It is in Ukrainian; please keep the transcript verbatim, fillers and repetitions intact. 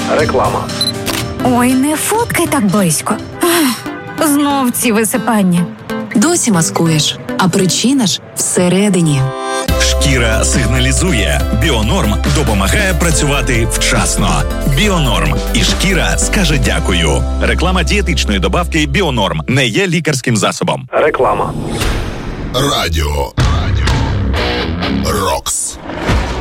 Реклама. Ой, не фоткай так близько. Ах, знов ці висипання. Досі маскуєш, а причина ж всередині. Шкіра сигналізує. Біонорм допомагає працювати вчасно. Біонорм. І шкіра скаже дякую. Реклама дієтичної добавки Біонорм не є лікарським засобом. Реклама. Радіо. Рокс.